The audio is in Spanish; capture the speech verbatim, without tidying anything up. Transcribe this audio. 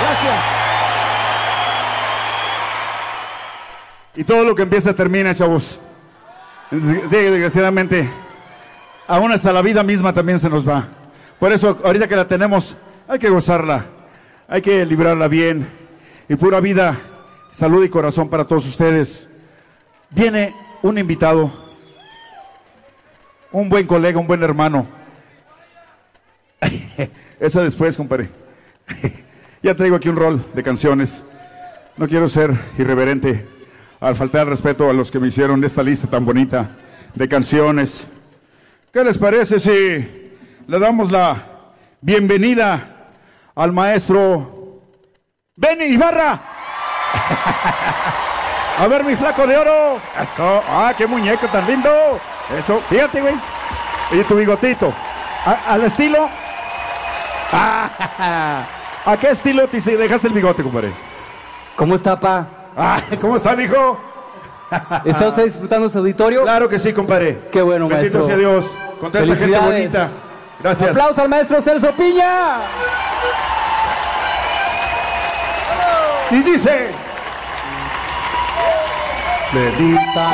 Gracias. Y todo lo que empieza termina, chavos. Desgraciadamente, aún hasta la vida misma también se nos va. Por eso, ahorita que la tenemos, hay que gozarla, hay que librarla bien. Y pura vida, salud y corazón para todos ustedes. Viene un invitado, un buen colega, un buen hermano. Eso después, compadre. Ya traigo aquí un rol de canciones. No quiero ser irreverente al faltar el respeto a los que me hicieron esta lista tan bonita de canciones. ¿Qué les parece si le damos la bienvenida al maestro Benny Ibarra? A ver, mi flaco de oro. Eso. Ah, qué muñeco tan lindo. Eso, fíjate, güey. Y tu bigotito. ¿A, al estilo? Ah, ¿a qué estilo te dejaste el bigote, compadre? ¿Cómo está, pa? Ah, ¿cómo está, mijo? ¿Está usted disfrutando su auditorio? Claro que sí, compadre. Qué bueno, Bendito maestro. sea Dios. Con toda esta gente bonita. Gracias. ¡Aplausos al maestro Celso Piña! Y dice... Bendita